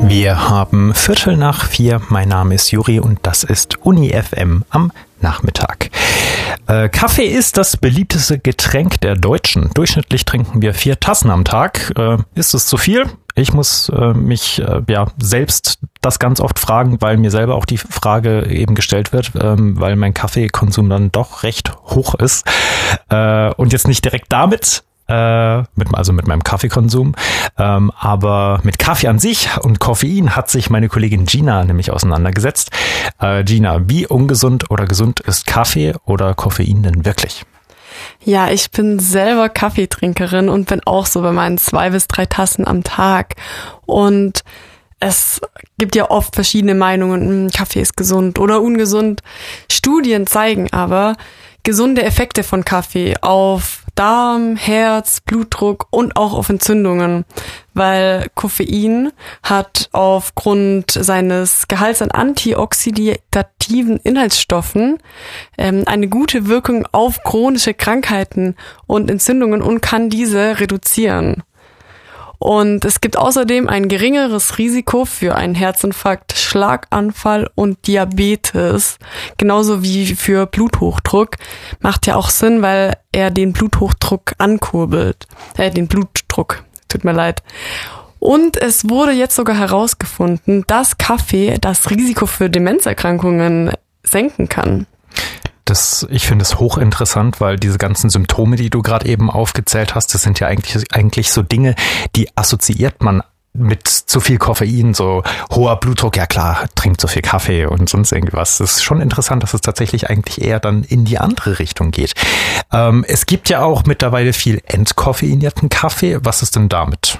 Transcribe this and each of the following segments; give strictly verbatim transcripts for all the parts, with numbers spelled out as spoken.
Wir haben Viertel nach vier. Mein Name ist Juri und das ist Uni F M am Nachmittag. Äh, Kaffee ist das beliebteste Getränk der Deutschen. Durchschnittlich trinken wir vier Tassen am Tag. Äh, ist es zu viel? Ich muss äh, mich äh, ja selbst das ganz oft fragen, weil mir selber auch die Frage eben gestellt wird, ähm, weil mein Kaffeekonsum dann doch recht hoch ist. Äh, und jetzt nicht direkt damit, Äh, mit, also mit meinem Kaffeekonsum, ähm, aber mit Kaffee an sich und Koffein hat sich meine Kollegin Gina nämlich auseinandergesetzt. Äh, Gina, wie ungesund oder gesund ist Kaffee oder Koffein denn wirklich? Ja, ich bin selber Kaffeetrinkerin und bin auch so bei meinen zwei bis drei Tassen am Tag. Und es gibt ja oft verschiedene Meinungen, Kaffee ist gesund oder ungesund. Studien zeigen aber gesunde Effekte von Kaffee auf Darm, Herz, Blutdruck und auch auf Entzündungen, weil Koffein hat aufgrund seines Gehalts an antioxidativen Inhaltsstoffen ähm, eine gute Wirkung auf chronische Krankheiten und Entzündungen und kann diese reduzieren. Und es gibt außerdem ein geringeres Risiko für einen Herzinfarkt, Schlaganfall und Diabetes, genauso wie für Bluthochdruck. Macht ja auch Sinn, weil er den Bluthochdruck ankurbelt. Äh, den Blutdruck, tut mir leid. Und es wurde jetzt sogar herausgefunden, dass Kaffee das Risiko für Demenzerkrankungen senken kann. Das, ich finde es hochinteressant, weil diese ganzen Symptome, die du gerade eben aufgezählt hast, das sind ja eigentlich, eigentlich so Dinge, die assoziiert man mit zu viel Koffein, so hoher Blutdruck, ja klar, trinkt so viel Kaffee und sonst irgendwas. Das ist schon interessant, dass es tatsächlich eigentlich eher dann in die andere Richtung geht. Ähm, es gibt ja auch mittlerweile viel entkoffeinierten Kaffee. Was ist denn damit?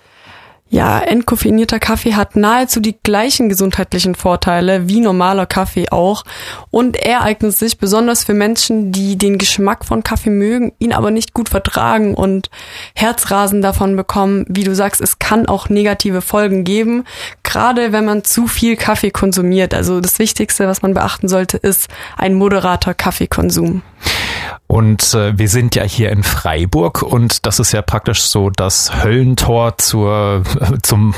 Ja, entkoffeinierter Kaffee hat nahezu die gleichen gesundheitlichen Vorteile wie normaler Kaffee auch und er eignet sich besonders für Menschen, die den Geschmack von Kaffee mögen, ihn aber nicht gut vertragen und Herzrasen davon bekommen. Wie du sagst, es kann auch negative Folgen geben, gerade wenn man zu viel Kaffee konsumiert. Also das Wichtigste, was man beachten sollte, ist ein moderater Kaffeekonsum. Und äh, wir sind ja hier in Freiburg und das ist ja praktisch so das Höllentor zur zum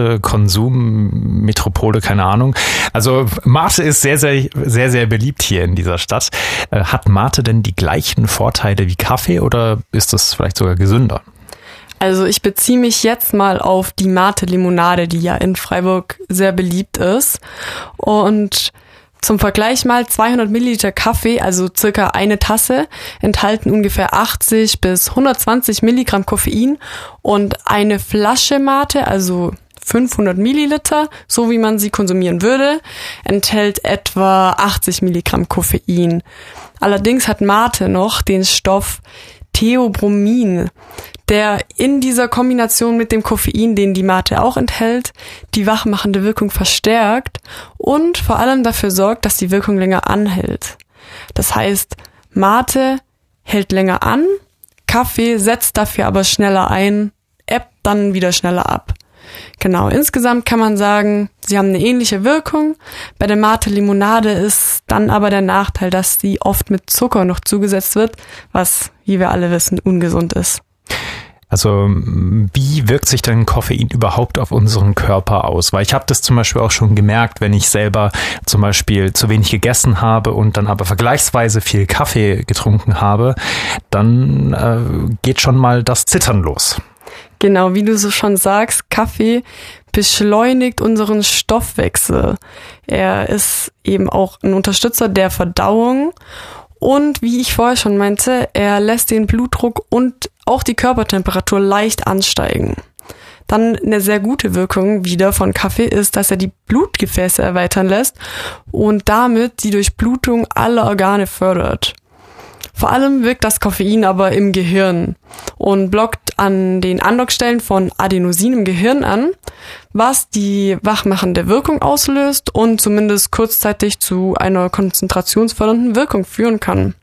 Mate-Konsum-Metropole, keine Ahnung. Also Mate ist sehr, sehr, sehr, sehr beliebt hier in dieser Stadt. Äh, hat Mate denn die gleichen Vorteile wie Kaffee oder ist das vielleicht sogar gesünder? Also ich beziehe mich jetzt mal auf die Mate-Limonade, die ja in Freiburg sehr beliebt ist. Und zum Vergleich mal, zweihundert Milliliter Kaffee, also circa eine Tasse, enthalten ungefähr achtzig bis hundertzwanzig Milligramm Koffein und eine Flasche Mate, also fünfhundert Milliliter, so wie man sie konsumieren würde, enthält etwa achtzig Milligramm Koffein. Allerdings hat Mate noch den Stoff Theobromin, der in dieser Kombination mit dem Koffein, den die Mate auch enthält, die wachmachende Wirkung verstärkt und vor allem dafür sorgt, dass die Wirkung länger anhält. Das heißt, Mate hält länger an, Kaffee setzt dafür aber schneller ein, ebbt dann wieder schneller ab. Genau, insgesamt kann man sagen, sie haben eine ähnliche Wirkung. Bei der Mate-Limonade ist dann aber der Nachteil, dass sie oft mit Zucker noch zugesetzt wird, was, wie wir alle wissen, ungesund ist. Also wie wirkt sich denn Koffein überhaupt auf unseren Körper aus? Weil ich habe das zum Beispiel auch schon gemerkt, wenn ich selber zum Beispiel zu wenig gegessen habe und dann aber vergleichsweise viel Kaffee getrunken habe, dann äh, geht schon mal das Zittern los. Genau, wie du so schon sagst, Kaffee beschleunigt unseren Stoffwechsel. Er ist eben auch ein Unterstützer der Verdauung und wie ich vorher schon meinte, er lässt den Blutdruck und auch die Körpertemperatur leicht ansteigen. Dann eine sehr gute Wirkung wieder von Kaffee ist, dass er die Blutgefäße erweitern lässt und damit die Durchblutung aller Organe fördert. Vor allem wirkt das Koffein aber im Gehirn und blockt an den Andockstellen von Adenosin im Gehirn an, was die wachmachende Wirkung auslöst und zumindest kurzzeitig zu einer konzentrationsfördernden Wirkung führen kann.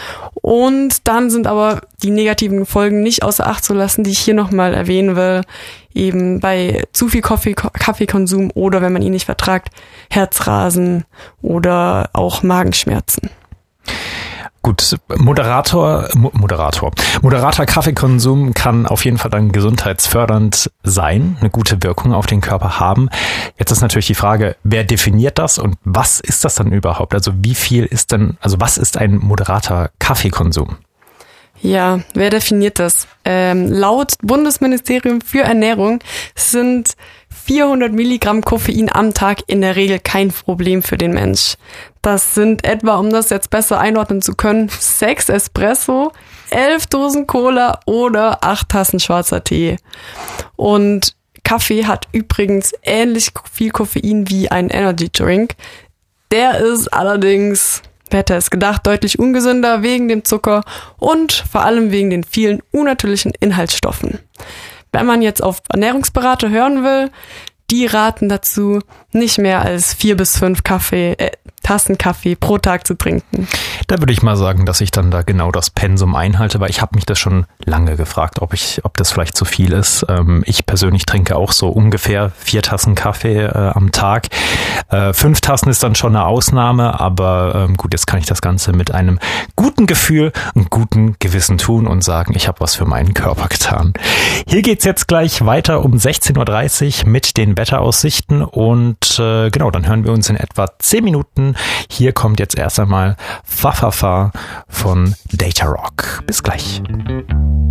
Und dann sind aber die negativen Folgen nicht außer Acht zu lassen, die ich hier nochmal erwähnen will, eben bei zu viel Kaffee, Kaffeekonsum oder wenn man ihn nicht vertragt, Herzrasen oder auch Magenschmerzen. Gut, Moderator, Mo- Moderator, moderater Kaffeekonsum kann auf jeden Fall dann gesundheitsfördernd sein, eine gute Wirkung auf den Körper haben. Jetzt ist natürlich die Frage, wer definiert das und was ist das dann überhaupt? Also wie viel ist denn, also was ist ein moderater Kaffeekonsum? Ja, wer definiert das? Ähm, laut Bundesministerium für Ernährung sind vierhundert Milligramm Koffein am Tag in der Regel kein Problem für den Mensch. Das sind etwa, um das jetzt besser einordnen zu können, sechs Espresso, elf Dosen Cola oder acht Tassen schwarzer Tee. Und Kaffee hat übrigens ähnlich viel Koffein wie ein Energy Drink. Der ist allerdings, wer hätte es gedacht, deutlich ungesünder wegen dem Zucker und vor allem wegen den vielen unnatürlichen Inhaltsstoffen. Wenn man jetzt auf Ernährungsberater hören will, die raten dazu, nicht mehr als vier bis fünf Kaffee, äh, Tassen Kaffee pro Tag zu trinken. Da würde ich mal sagen, dass ich dann da genau das Pensum einhalte, weil ich habe mich das schon lange gefragt, ob ich, ob das vielleicht zu viel ist. Ähm, ich persönlich trinke auch so ungefähr vier Tassen Kaffee äh, am Tag. Äh, fünf Tassen ist dann schon eine Ausnahme, aber ähm, gut, jetzt kann ich das Ganze mit einem guten Gefühl und guten Gewissen tun und sagen, ich habe was für meinen Körper getan. Hier geht's jetzt gleich weiter um sechzehn Uhr dreißig mit den Wetteraussichten und äh, genau, dann hören wir uns in etwa zehn Minuten. Hier kommt jetzt erst einmal Fa Fa Fa von Data Rock. Bis gleich.